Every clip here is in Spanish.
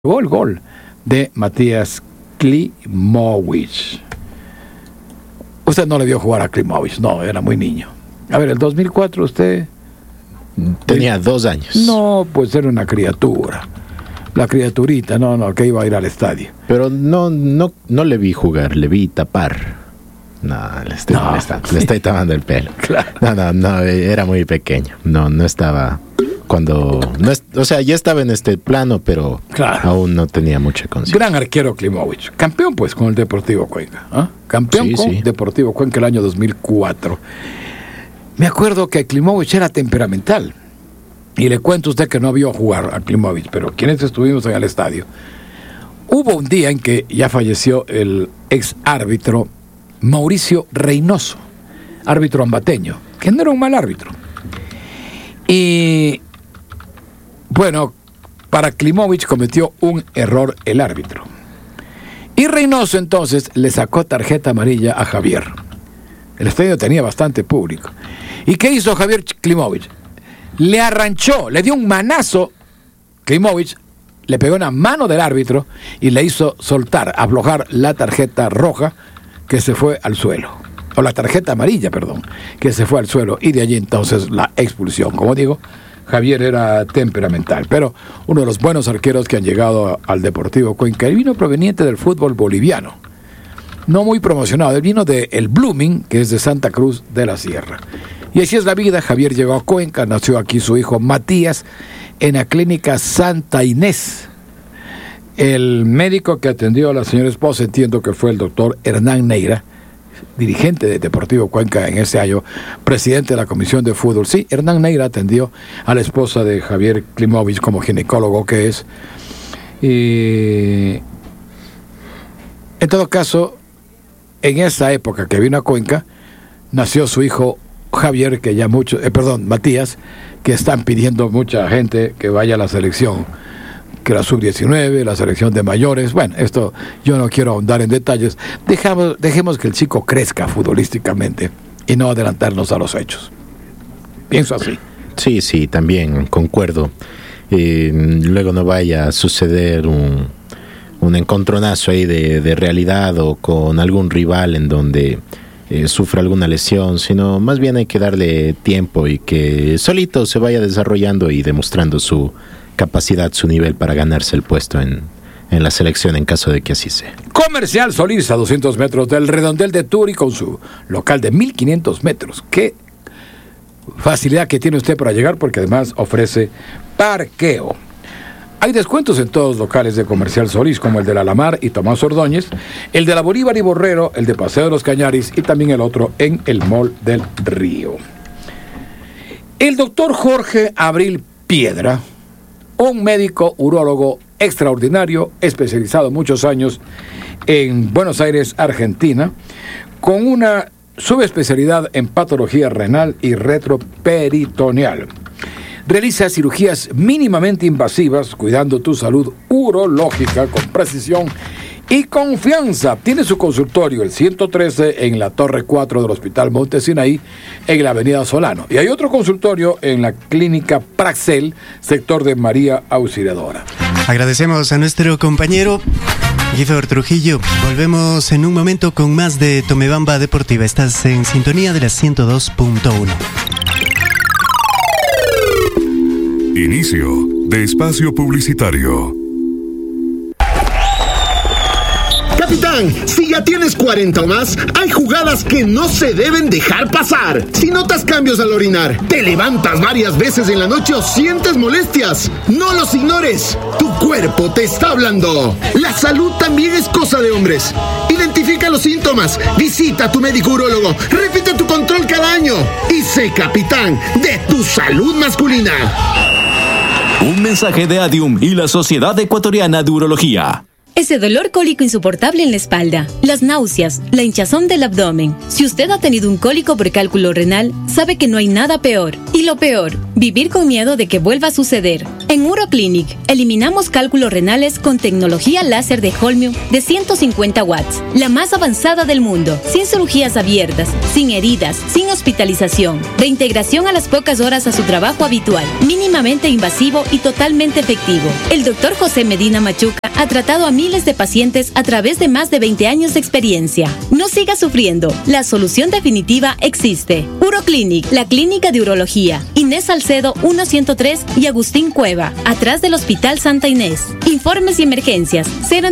el gol de Matías Klimovich. Usted no le vio jugar a Klimovich, no, era muy niño. A ver, el 2004 usted... Tenía 2 años. No, pues era una criatura. La criaturita, no, que iba a ir al estadio. Pero no le vi jugar, le vi tapar. No, le estoy tapando el pelo. Claro. No, era muy pequeño. No estaba... o sea, ya estaba en este plano, pero claro, aún no tenía mucha conciencia. Gran arquero Klimovich. Campeón, pues, con el Deportivo Cuenca. ¿Eh? Campeón con Deportivo Cuenca el año 2004. Me acuerdo que Klimovich era temperamental. Y le cuento a usted que no vio jugar a Klimovich, pero quienes estuvimos en el estadio. Hubo un día en que ya falleció el ex árbitro Mauricio Reynoso, árbitro ambateño, que no era un mal árbitro. Y bueno, para Klimovich cometió un error el árbitro. Y Reynoso entonces le sacó tarjeta amarilla a Javier. El estadio tenía bastante público. ¿Y qué hizo Javier Klimovich? Le arranchó, le dio un manazo. Klimovich le pegó una mano del árbitro y le hizo soltar, aflojar la tarjeta roja que se fue al suelo. O la tarjeta amarilla, perdón, que se fue al suelo. Y de allí entonces la expulsión. Como digo, Javier era temperamental, pero uno de los buenos arqueros que han llegado al Deportivo Cuenca. Él vino proveniente del fútbol boliviano, no muy promocionado. Él vino de el Blooming, que es de Santa Cruz de la Sierra. Y así es la vida. Javier llegó a Cuenca, nació aquí su hijo Matías en la clínica Santa Inés. El médico que atendió a la señora esposa, entiendo que fue el doctor Hernán Neira, dirigente de Deportivo Cuenca en ese año, presidente de la comisión de fútbol. Sí, Hernán Neira atendió a la esposa de Javier Klimovich como ginecólogo que es. Y en todo caso, en esa época que vino a Cuenca, nació su hijo Javier, que ya Matías, que están pidiendo mucha gente que vaya a la selección, que la sub-19, la selección de mayores. Bueno, esto yo no quiero ahondar en detalles. Dejemos que el chico crezca futbolísticamente y no adelantarnos a los hechos. Pienso así. Sí, también concuerdo. Luego no vaya a suceder un encontronazo ahí de realidad o con algún rival en donde sufra alguna lesión, sino más bien hay que darle tiempo y que solito se vaya desarrollando y demostrando su capacidad, su nivel para ganarse el puesto en la selección en caso de que así sea. Comercial Solís, a 200 metros del redondel de Turi, con su local de 1500 metros. Qué facilidad que tiene usted para llegar, porque además ofrece parqueo. Hay descuentos en todos los locales de Comercial Solís, como el de la Alamar y Tomás Ordóñez, el de la Bolívar y Borrero, el de Paseo de los Cañaris y también el otro en el Mall del Río. El doctor Jorge Abril Piedra, un médico urólogo extraordinario, especializado muchos años en Buenos Aires, Argentina, con una subespecialidad en patología renal y retroperitoneal. Realiza cirugías mínimamente invasivas, cuidando tu salud urológica con precisión y confianza. Tiene su consultorio, el 113, en la Torre 4 del Hospital Monte Sinaí, en la Avenida Solano. Y hay otro consultorio en la Clínica Praxel, sector de María Auxiliadora. Agradecemos a nuestro compañero Gifford Trujillo. Volvemos en un momento con más de Tomebamba Deportiva. Estás en sintonía de la 102.1. Inicio de espacio publicitario. Capitán, si ya tienes 40 o más, hay jugadas que no se deben dejar pasar. Si notas cambios al orinar, te levantas varias veces en la noche o sientes molestias, no los ignores. Tu cuerpo te está hablando. La salud también es cosa de hombres. Identifica los síntomas, visita a tu médico urólogo, repite tu control cada año y sé capitán de tu salud masculina. Un mensaje de Adium y la Sociedad Ecuatoriana de Urología. Ese dolor cólico insoportable en la espalda, las náuseas, la hinchazón del abdomen. Si usted ha tenido un cólico por cálculo renal, sabe que no hay nada peor. Y lo peor, vivir con miedo de que vuelva a suceder. En Uroclinic, eliminamos cálculos renales con tecnología láser de Holmium de 150 watts, la más avanzada del mundo, sin cirugías abiertas, sin heridas, sin hospitalización, reintegración a las pocas horas a su trabajo habitual, mínimamente invasivo y totalmente efectivo. El Dr. José Medina Machuca ha tratado a miles de pacientes a través de más de 20 años de experiencia. No siga sufriendo. La solución definitiva existe. Uroclinic, la clínica de urología. Inés Salcedo 103 y Agustín Cueva, atrás del Hospital Santa Inés. Informes y emergencias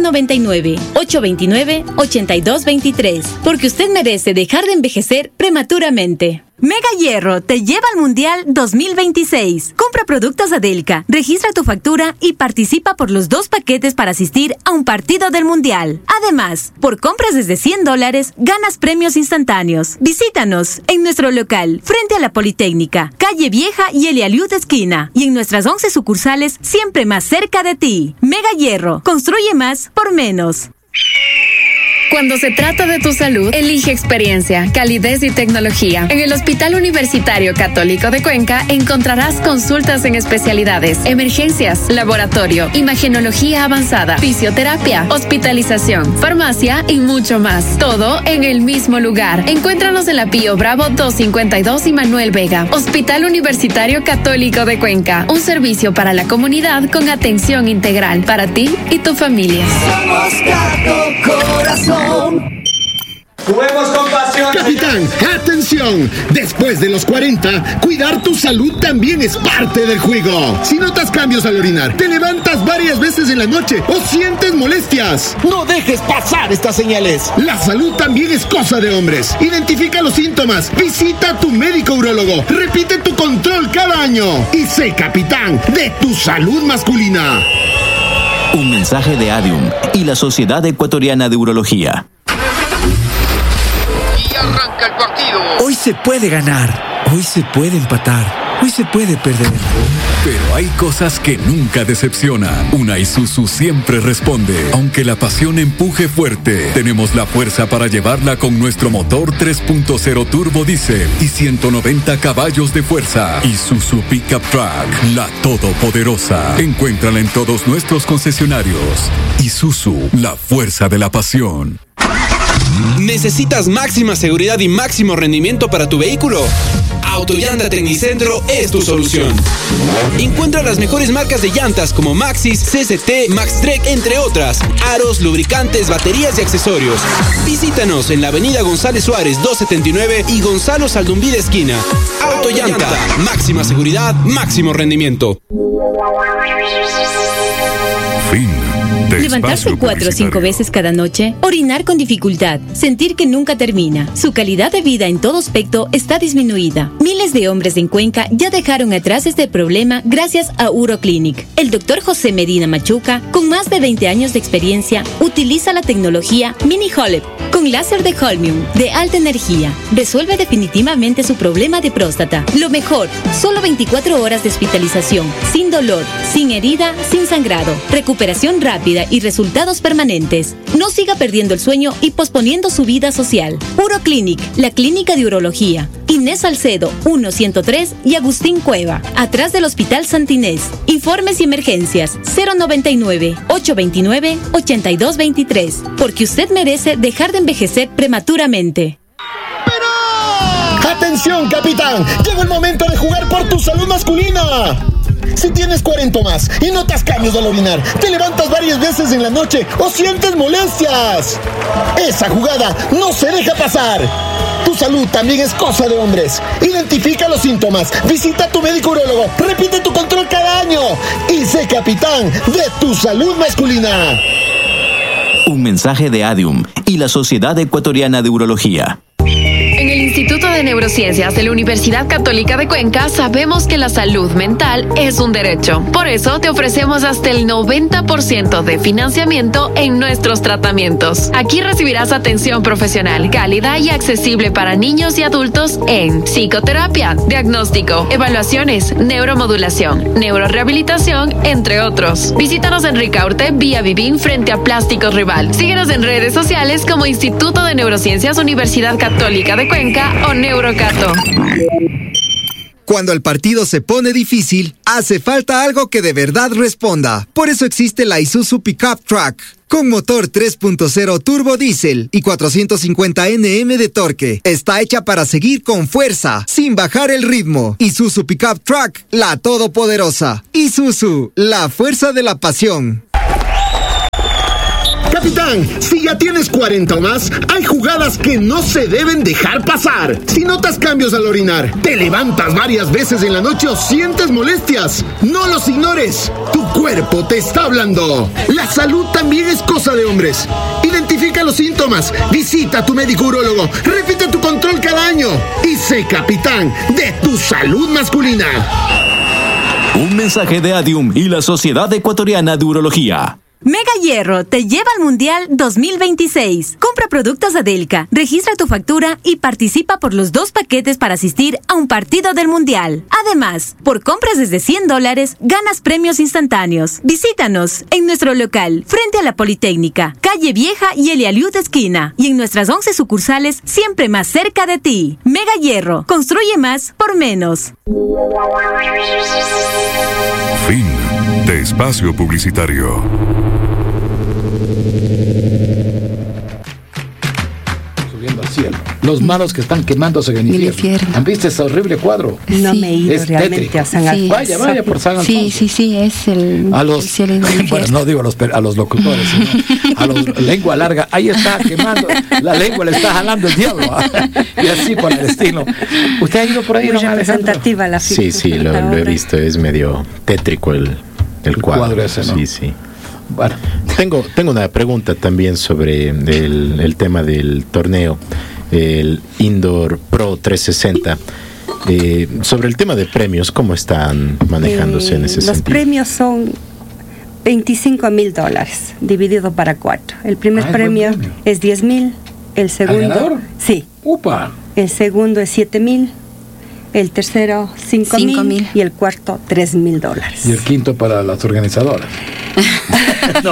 099-829-8223. Porque usted merece dejar de envejecer prematuramente. Mega Hierro te lleva al Mundial 2026. Compra productos Adelca, registra tu factura y participa por los 2 paquetes para asistir a un partido del Mundial. Además, por compras desde $100, ganas premios instantáneos. Visítanos en nuestro local, frente a la Politécnica, Calle Vieja y Elialiud esquina. Y en nuestras 11 sucursales, siempre más cerca de ti. Mega Hierro, construye más por menos. Cuando se trata de tu salud, elige experiencia, calidez y tecnología. En el Hospital Universitario Católico de Cuenca encontrarás consultas en especialidades, emergencias, laboratorio, imagenología avanzada, fisioterapia, hospitalización, farmacia y mucho más. Todo en el mismo lugar. Encuéntranos en la Pío Bravo 252 y Manuel Vega. Hospital Universitario Católico de Cuenca. Un servicio para la comunidad con atención integral para ti y tu familia. Somos Cato Corazón. Juguemos con pasión. Capitán, atención. Después de los 40, cuidar tu salud también es parte del juego. Si notas cambios al orinar, te levantas varias veces en la noche o sientes molestias, no dejes pasar estas señales. La salud también es cosa de hombres. Identifica los síntomas. Visita a tu médico urólogo. Repite tu control cada año. Y sé capitán de tu salud masculina. Un mensaje de Adium y la Sociedad Ecuatoriana de Urología. Y arranca el partido. Hoy se puede ganar, hoy se puede empatar, hoy se puede perder. Pero hay cosas que nunca decepcionan. Una Isuzu siempre responde. Aunque la pasión empuje fuerte, tenemos la fuerza para llevarla con nuestro motor 3.0 turbo diésel y 190 caballos de fuerza. Isuzu Pickup Truck, la todopoderosa. Encuéntrala en todos nuestros concesionarios. Isuzu, la fuerza de la pasión. ¿Necesitas máxima seguridad y máximo rendimiento para tu vehículo? Autollanta Tecnicentro es tu solución. Encuentra las mejores marcas de llantas como Maxxis, CCT, Maxtrek, entre otras. Aros, lubricantes, baterías y accesorios. Visítanos en la avenida González Suárez 279 y Gonzalo Saldumbí de esquina. Autollanta, máxima seguridad, máximo rendimiento. Fin. Levantarse 4 o 5 veces cada noche, orinar con dificultad, sentir que nunca termina. Su calidad de vida en todo aspecto está disminuida. Miles de hombres en Cuenca ya dejaron atrás este problema gracias a Uroclinic. El Dr. José Medina Machuca, con más de 20 años de experiencia, utiliza la tecnología Mini Holep con láser de Holmium de alta energía. Resuelve definitivamente su problema de próstata. Lo mejor, solo 24 horas de hospitalización, sin dolor, sin herida, sin sangrado, recuperación rápida y resultados permanentes. No siga perdiendo el sueño y posponiendo su vida social. Uroclinic, la clínica de urología. Inés Salcedo 103 y Agustín Cueva, atrás del Hospital Santa Inés. Informes y emergencias 099-829-8223. Porque usted merece dejar de envejecer prematuramente. ¡Atención, capitán! Llegó el momento de jugar por tu salud masculina. Si tienes 40 o más y notas cambios al orinar, te levantas varias veces en la noche o sientes molestias, esa jugada no se deja pasar. Tu salud también es cosa de hombres. Identifica los síntomas, visita a tu médico urólogo, repite tu control cada año y sé capitán de tu salud masculina. Un mensaje de Adium y la Sociedad Ecuatoriana de Urología. En el Instituto de de Neurociencias de la Universidad Católica de Cuenca sabemos que la salud mental es un derecho. Por eso te ofrecemos hasta el 90% de financiamiento en nuestros tratamientos. Aquí recibirás atención profesional, cálida y accesible para niños y adultos en psicoterapia, diagnóstico, evaluaciones, neuromodulación, neurorehabilitación, entre otros. Visítanos en Ricaurte, vía Vivín, frente a Plásticos Rival. Síguenos en redes sociales como Instituto de Neurociencias Universidad Católica de Cuenca o Neurocato. Cuando el partido se pone difícil, hace falta algo que de verdad responda. Por eso existe la Isuzu Pickup Truck. Con motor 3.0 turbo diésel y 450 Nm de torque. Está hecha para seguir con fuerza, sin bajar el ritmo. Isuzu Pickup Truck, la todopoderosa. Isuzu, la fuerza de la pasión. Capitán, si ya tienes 40 o más, hay jugadas que no se deben dejar pasar. Si notas cambios al orinar, te levantas varias veces en la noche o sientes molestias, no los ignores. Tu cuerpo te está hablando. La salud también es cosa de hombres. Identifica los síntomas, visita a tu médico urólogo, repite tu control cada año y sé capitán de tu salud masculina. Un mensaje de Adium y la Sociedad Ecuatoriana de Urología. Mega Hierro te lleva al Mundial 2026. Compra productos Adelca, registra tu factura y participa por los 2 paquetes para asistir a un partido del Mundial. Además, por compras desde $100, ganas premios instantáneos. Visítanos en nuestro local, frente a la Politécnica, Calle Vieja y Elialiud esquina. Y en nuestras 11 sucursales, siempre más cerca de ti. Mega Hierro, construye más por menos. Fin de espacio publicitario. Subiendo al cielo. Los malos que están quemándose en el infierno. ¿Han visto ese horrible cuadro? No me he ido es realmente tétrico. a San Alfonso. Vaya por San Alfonso. Sí, es el cielo y el bueno, no digo a los locutores, sino a los lengua larga. Ahí está quemando, la lengua le está jalando el diablo. Y así por el estilo. ¿Usted ha ido por ahí? Muy representativa la figura. Sí, lo he visto. Es medio tétrico el cuadro ese, ¿no? Sí. Bueno, tengo una pregunta también sobre el tema del torneo, el Indoor Pro 360. Sobre el tema de premios, ¿cómo están manejándose en ese sentido? Los premios son $25,000 dividido para 4. El primer premio es $10,000, el segundo... ¿Al ganador? Sí. ¡Upa! El segundo es $7,000, el tercero $5,000 y el cuarto $3,000. Y el quinto para las organizadoras. No.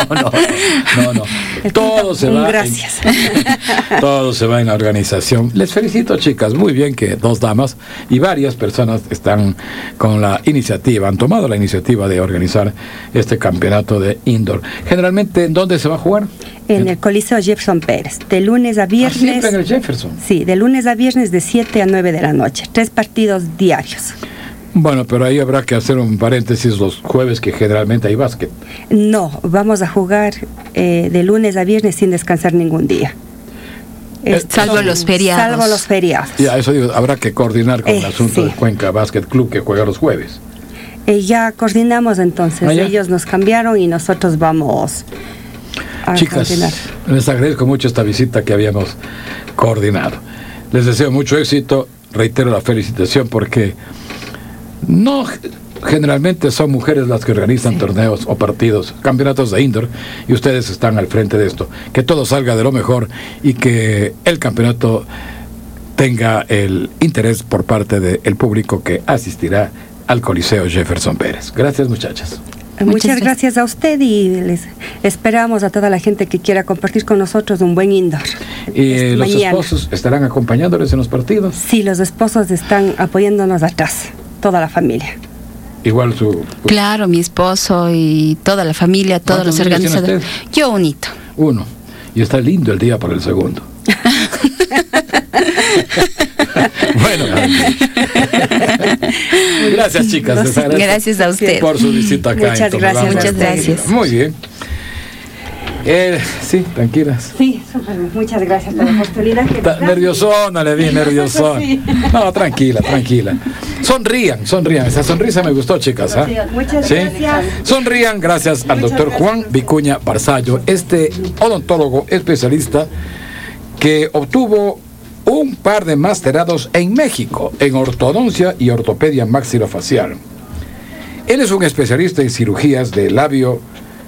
Todo se va. Gracias. Todo se va en la organización. Les felicito, chicas. Muy bien que 2 damas y varias personas están con la iniciativa, han tomado la iniciativa de organizar este campeonato de indoor. Generalmente, ¿en dónde se va a jugar? En el Coliseo Jefferson Pérez, de lunes a viernes. ¿Siempre en el Jefferson? Sí, de lunes a viernes de 7 a 9 de la noche. 3 partidos diarios. Bueno, pero ahí habrá que hacer un paréntesis los jueves, que generalmente hay básquet. No, vamos a jugar de lunes a viernes sin descansar ningún día. Salvo los feriados. Salvo los feriados. Ya, eso digo, habrá que coordinar con el asunto de Cuenca Basket Club, que juega los jueves. Ya coordinamos entonces. Ellos nos cambiaron y nosotros vamos a Chicas, coordinar. Les agradezco mucho esta visita que habíamos coordinado. Les deseo mucho éxito. Reitero la felicitación porque no generalmente son mujeres las que organizan torneos o partidos, campeonatos de indoor, y ustedes están al frente de esto. Que todo salga de lo mejor y que el campeonato tenga el interés por parte del público que asistirá al Coliseo Jefferson Pérez. Gracias, muchachas. Muchas gracias a usted y les esperamos a toda la gente que quiera compartir con nosotros un buen indoor. ¿Y los esposos estarán acompañándoles en los partidos? Sí, los esposos están apoyándonos atrás, toda la familia. Igual Claro, mi esposo y toda la familia, todos los organizadores. Yo unito. Uno. Y está lindo el día para el segundo. Bueno, gracias, chicas. Gracias a usted por su visita acá. Muchas gracias. Muy bien. Sí, tranquilas. Sí, muchas gracias por la oportunidad. Nerviosona, le vi, nerviosona. Sí. No, tranquila. Sonrían. Esa sonrisa me gustó, chicas. Muchas gracias. Sonrían, gracias al doctor Juan Vicuña Barzallo, este odontólogo especialista que obtuvo un par de masterados en México, en ortodoncia y ortopedia maxilofacial. Él es un especialista en cirugías de labio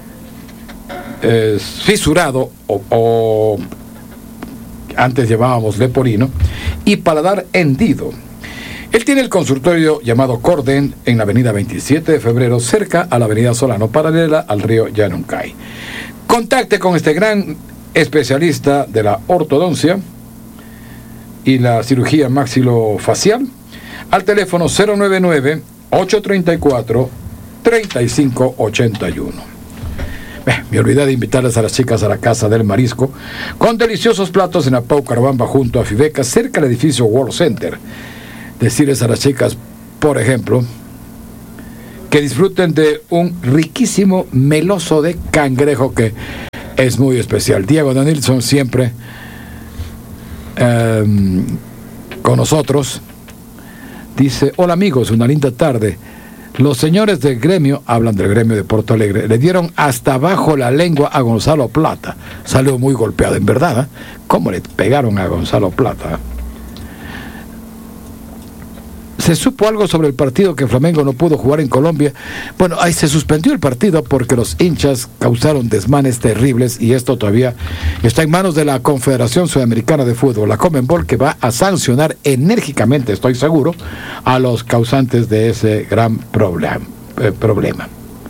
fisurado o antes llamábamos leporino y paladar hendido. Él tiene el consultorio llamado Corden en la avenida 27 de febrero, cerca a la avenida Solano, paralela al río Yanuncay. Contacte con este gran especialista de la ortodoncia y la cirugía maxilofacial al teléfono 099-834-3581. Me olvidé de invitarles a las chicas a la Casa del Marisco, con deliciosos platos en Apau Carabamba junto a Fibeca, cerca del edificio World Center. Decirles a las chicas, por ejemplo, que disfruten de un riquísimo meloso de cangrejo que es muy especial. Diego Danielson siempre con nosotros. Dice: hola amigos, una linda tarde. Los señores del gremio, hablan del gremio de Porto Alegre, le dieron hasta abajo la lengua a Gonzalo Plata. Salió muy golpeado, en verdad, ¿eh? ¿Cómo le pegaron a Gonzalo Plata? ¿Se supo algo sobre el partido que Flamengo no pudo jugar en Colombia? Bueno, ahí se suspendió el partido porque los hinchas causaron desmanes terribles y esto todavía está en manos de la Confederación Sudamericana de Fútbol, la Conmebol, que va a sancionar enérgicamente, estoy seguro, a los causantes de ese gran problema.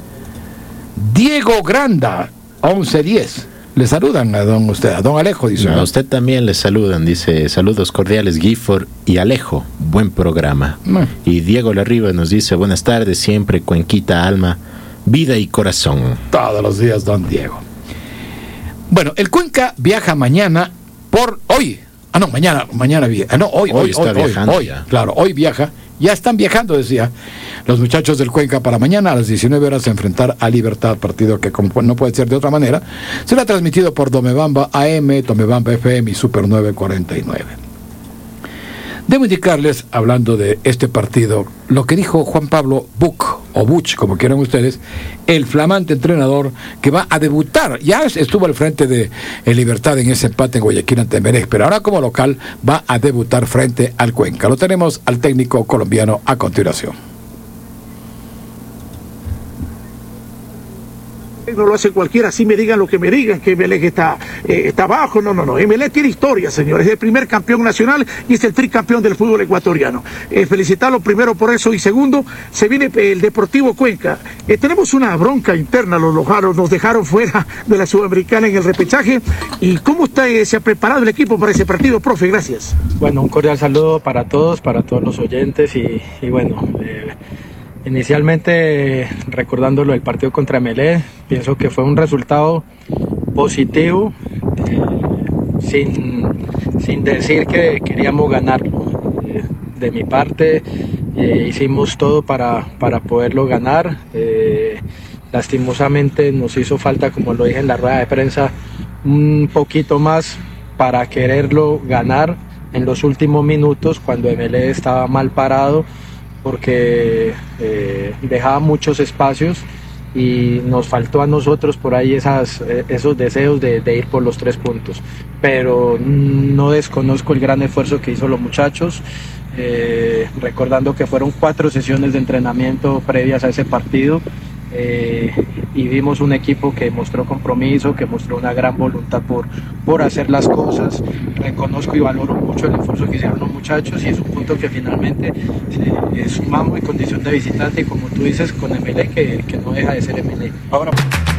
Diego Granda, 1110. Le saludan a don Alejo, dice. A usted también le saludan, dice: saludos cordiales Gifford y Alejo, buen programa. Y Diego Larriba nos dice: buenas tardes, siempre Cuenquita, alma, vida y corazón. Todos los días, don Diego. Bueno, el Cuenca viaja mañana hoy. Mañana viaja. Hoy está viajando. Hoy, claro, hoy viaja. Ya están viajando, decía, los muchachos del Cuenca para mañana a las 19 horas enfrentar a Libertad, partido que como no puede ser de otra manera, será transmitido por Tomebamba AM, Tomebamba FM y Super 949. Debo indicarles, hablando de este partido, lo que dijo Juan Pablo Buch, o Buch, como quieran ustedes, el flamante entrenador que va a debutar. Ya estuvo al frente de Libertad en ese empate en Guayaquil ante Emelec, pero ahora como local va a debutar frente al Cuenca. Lo tenemos al técnico colombiano a continuación. No lo hace cualquiera, así me digan lo que me digan, que Emelec está abajo. No. Emelec tiene historia, señores. Es el primer campeón nacional y es el tricampeón del fútbol ecuatoriano. Felicitarlo primero por eso y segundo, se viene el Deportivo Cuenca. Tenemos una bronca interna, nos dejaron fuera de la Sudamericana en el repechaje. ¿Y cómo se ha preparado el equipo para ese partido, profe? Gracias. Bueno, un cordial saludo para todos los oyentes y bueno... Inicialmente, recordándolo del partido contra Emelec, pienso que fue un resultado positivo, sin decir que queríamos ganarlo. De mi parte, hicimos todo para poderlo ganar. Lastimosamente nos hizo falta, como lo dije en la rueda de prensa, un poquito más para quererlo ganar en los últimos minutos, cuando Emelec estaba mal parado, porque dejaba muchos espacios y nos faltó a nosotros por ahí esos deseos de ir por los 3 puntos. Pero no desconozco el gran esfuerzo que hizo los muchachos, recordando que fueron 4 sesiones de entrenamiento previas a ese partido. Y vimos un equipo que mostró compromiso, que mostró una gran voluntad por hacer las cosas. Reconozco y valoro mucho el esfuerzo que hicieron los muchachos y es un punto que finalmente sumamos en condición de visitante y, como tú dices, con Emelec, que no deja de ser Emelec. Ahora